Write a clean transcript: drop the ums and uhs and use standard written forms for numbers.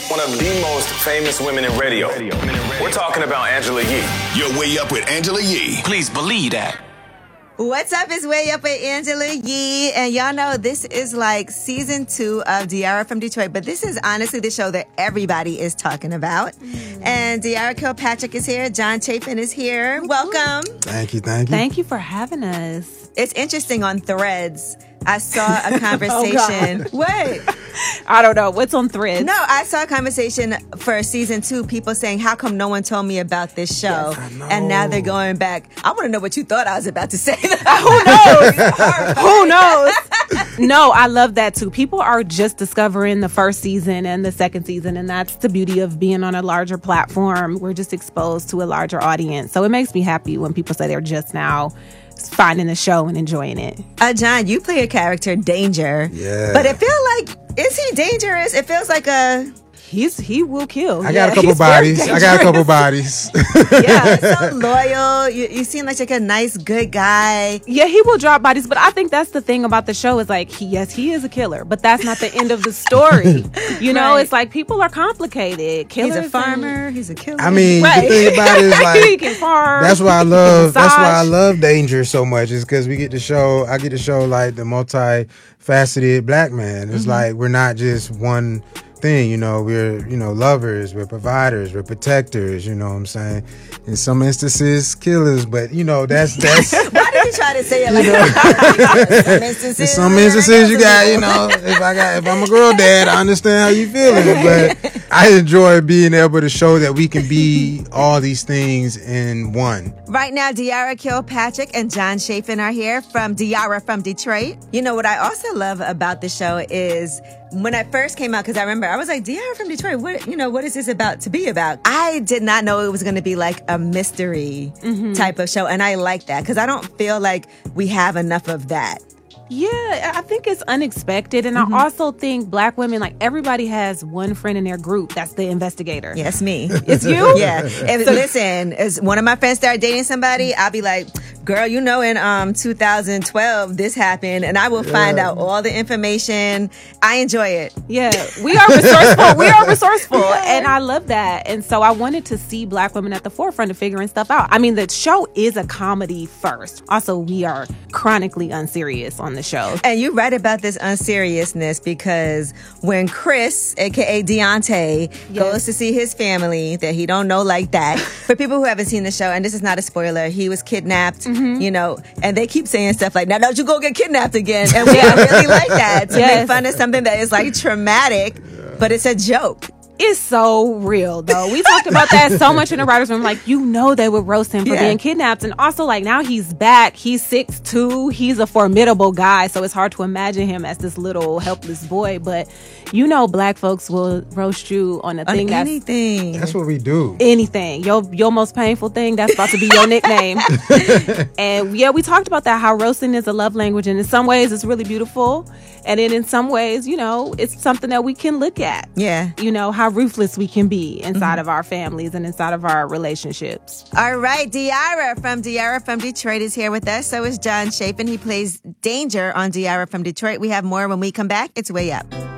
One of the most famous women in radio. We're talking about Angela Yee. You're Way Up with Angela Yee. Please believe that. What's up? It's Way Up with Angela Yee. And y'all know this is like season 2 of Diarra from Detroit. But this is honestly the show that everybody is talking about. And Diarra Kilpatrick is here. John Chapin is here. Welcome. Thank you. Thank you for having us. It's interesting on Threads. I saw a conversation. Wait. I don't know. What's on Threads? No, I saw a conversation for season 2. People saying, how come no one told me about this show? Yes, I know. And now they're going back. I want to know what you thought I was about to say. Who knows? No, I love that too. People are just discovering the first season and the second season. And that's the beauty of being on a larger platform. We're just exposed to a larger audience. So it makes me happy when people say they're just now finding the show and enjoying it. John, you play a character, Danger. Yeah. But it feels like, is he dangerous? It feels like He will kill. I got a couple bodies. Yeah, so loyal. You seem like a nice, good guy. Yeah, he will drop bodies, but I think that's the thing about the show is like, he is a killer, but that's not the end of the story. You know, Right. It's like people are complicated. Killers He's a farmer. He's a killer. I mean, Right. the thing about it is he like can farm. that's why I he can love massage. Danger so much is because I get to show like the multifaceted black man. It's like we're not just one thing, we're lovers, we're providers, we're protectors, you know what I'm saying? In some instances killers, but that's Why did you try to say it like that? in some instances you got, if I'm a girl dad, I understand how you feeling, but I enjoy being able to show that we can be all these things in one. Right now, Diarra Kilpatrick and John Chapin are here from Diarra from Detroit. You know what I also love about the show is when I first came out, because I remember I was like, Diarra from Detroit, what is this about to be about? I did not know it was going to be like a mystery type of show. And I like that because I don't feel like we have enough of that. Yeah, I think it's unexpected. And I also think black women, like everybody has one friend in their group that's the investigator. Yes, me. It's you? Yeah. Listen, as one of my friends started dating somebody, I'll be like, girl, in 2012, this happened. And I will find out all the information. I enjoy it. Yeah, we are resourceful. And I love that. And so I wanted to see black women at the forefront of figuring stuff out. I mean, the show is a comedy first. Also, we are chronically unserious on the show. And you write about this unseriousness because when Chris, aka Deontay, goes to see his family that he don't know like that, for people who haven't seen the show, and this is not a spoiler, he was kidnapped, and they keep saying stuff like, now don't you go get kidnapped again. And we really like that to make fun of something that is like traumatic, but it's a joke. It's so real, though. We talked about that so much in the writers' room. Like, they would roast him for being kidnapped. And also, like, now he's back. He's 6'2". He's a formidable guy. So it's hard to imagine him as this little helpless boy. But, black folks will roast you on anything. That's what we do. Anything. Your most painful thing, that's about to be your nickname. And, we talked about that, how roasting is a love language. And in some ways, it's really beautiful. And then in some ways, it's something that we can look at. Yeah. How ruthless we can be inside of our families and inside of our relationships. All right, Diarra from Detroit is here with us. So is John Chapin. He plays Danger on Diarra from Detroit. We have more when we come back. It's Way Up.